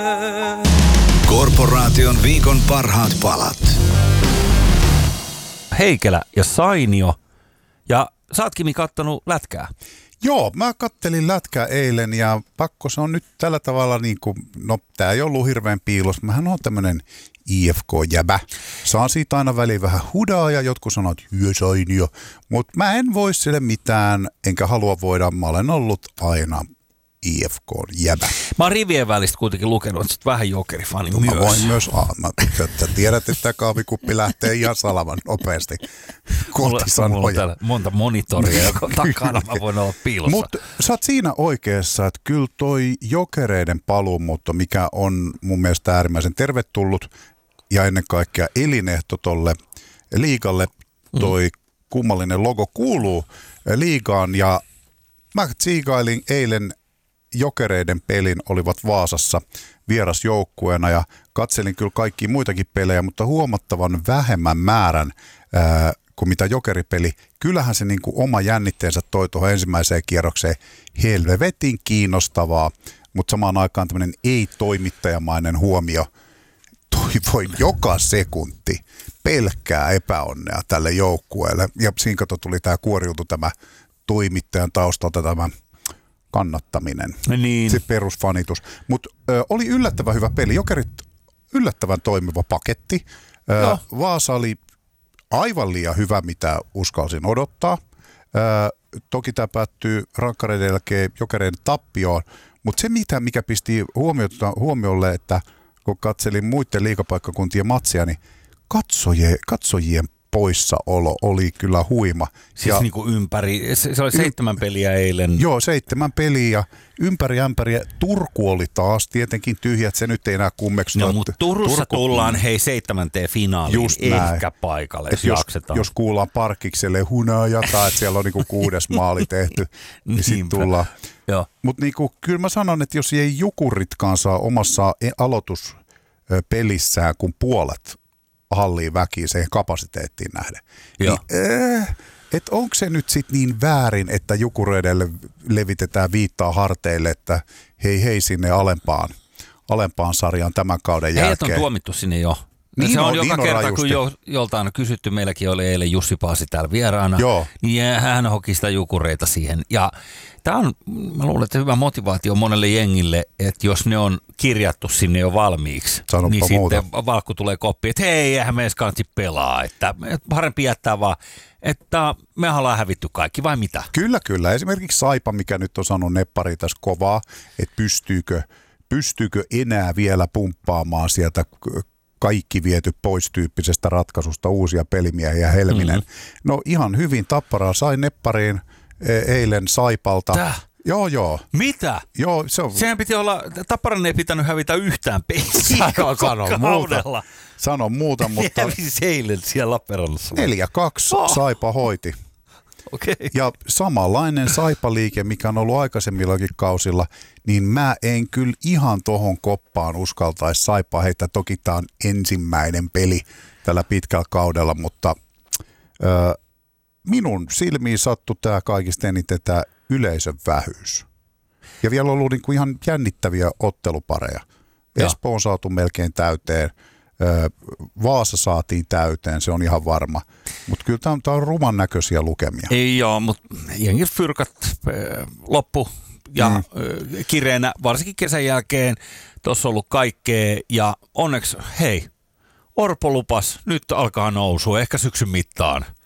Korporaation viikon parhaat palat. Heikelä ja Sainio. Ja sä oot, Kimi, kattonut lätkää. Joo, mä kattelin lätkää eilen ja pakko se on nyt tällä tavalla niin kuin, no tää ei ollut hirveän piilos. Mähän on tämmönen IFK-jäbä. Saan siitä aina väliin vähän hudaa ja jotkut sanoo, että Sainio. Mutta mä en voi sille mitään, enkä halua voida. Mä olen ollut aina IFK-jäbä. Mä oon rivien välistä kuitenkin lukenut, että sä oot vähän jokerifani myös. Mä voin myös, sä tiedät, että kahvikuppi lähtee ihan salaman nopeasti kohti sanoja. Mulla on monta monitoria, joka takana mä voin olla piilossa. Mutta sä oot siinä oikeassa, että kyllä toi jokereiden paluumuutto, mikä on mun mielestä äärimmäisen tervetullut ja ennen kaikkea elinehto tolle liigalle, toi kummallinen logo kuuluu liigaan ja mä tsiikailin eilen jokereiden pelin, olivat Vaasassa vierasjoukkueena ja katselin kyllä kaikkia muitakin pelejä, mutta huomattavan vähemmän määrän kuin mitä jokeripeli. Kyllähän se niin kuin oma jännitteensä toi tuohon ensimmäiseen kierrokseen helvetin kiinnostavaa, mutta samaan aikaan tämmöinen ei-toimittajamainen huomio. Toivoin joka sekunti pelkkää epäonnea tälle joukkueelle ja siinä tuli kuoriutui tämä toimittajan taustalta tämä kannattaminen, niin. Se perusfanitus. Mutta oli yllättävän hyvä peli. Jokerit yllättävän toimiva paketti. Vaasa oli aivan liian hyvä, mitä uskalsin odottaa. Toki tämä päättyy rankkareiden jälkeen Jokereiden tappioon, mutta se mikä pisti huomiolle, että kun katselin muiden liigapaikkakuntien matsia, niin katsojien poissaolo oli kyllä huima. Siis niin kuin ympäri, se oli 7 peliä eilen. Joo, 7 peliä ympäri ämpäriä. Turku oli taas tietenkin tyhjä, että se nyt ei enää kummeksu. No, mutta Turussa tullaan 7. finaaliin ehkä paikalle, jos kuullaan Parkikselle hunajata, että siellä on niinku 6. maali tehty, niin sitten tullaan. Mutta niinku, kyllä mä sanon, että jos ei Jukuritkaan saa omassa aloituspelissään kuin puolet halliin väkiin siihen kapasiteettiin nähden. Niin, että onko se nyt sitten niin väärin, että Jukureidelle levitetään viittaa harteille, että hei sinne alempaan sarjaan tämän kauden jälkeen. Heidät on tuomittu sinne jo. Niin se on joka kerta, rajusti. Kun joltain on kysytty, meilläkin oli eilen Jussi Paasi täällä vieraana, niin hän hoki sitä Jukureita siihen. Ja tämä on, mä luulen, että hyvä motivaatio monelle jengille, että jos ne on kirjattu sinne jo valmiiksi, niin sitten valkku tulee koppi, että hei, eihän me edes kansi pelaa, että parempi jättää vaan, että me ollaan hävitty kaikki, vai mitä? Kyllä. Esimerkiksi Saipa, mikä nyt on sanonut neppari tässä kovaa, että pystyykö enää vielä pumppaamaan sieltä kaikki viety pois tyyppisestä ratkaisusta uusia pelimiehiä Helminen. No ihan hyvin Tappara sai neppariin eilen Saipalta. Täh? Joo. Mitä? Joo, sehän piti olla, Tapparan ei pitänyt hävitä yhtään peliä Sano muuta, mutta hävisi eilen siellä Lappeenrannassa. 4-2 Saipa hoiti. Okay. Ja samanlainen Saipa-liike, mikä on ollut aikaisemmillakin kausilla, niin mä en kyllä ihan tohon koppaan uskaltaisi Saipaa heittää. Toki tämä on ensimmäinen peli tällä pitkällä kaudella, mutta minun silmiin sattui tämä kaikista eniten tämä yleisön vähyys. Ja vielä on ollut niin kuin ihan jännittäviä ottelupareja. Espoo on saatu melkein täyteen. Vaasa saatiin täyteen, se on ihan varma. Mutta kyllä tämä on ruman näköisiä lukemia. Joo, mutta jengin fyrkat loppu ja kireenä, varsinkin kesän jälkeen, tuossa on ollut kaikkea ja onneksi, hei, Orpo lupas, nyt alkaa nousu, ehkä syksyn mittaan.